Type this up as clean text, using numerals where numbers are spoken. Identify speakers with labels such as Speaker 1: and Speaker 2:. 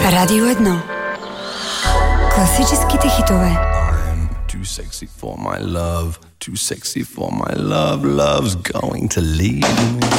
Speaker 1: Radio 1. Klasičky hitové.
Speaker 2: I'm too sexy for my love, too sexy for my love, love's going to leave me.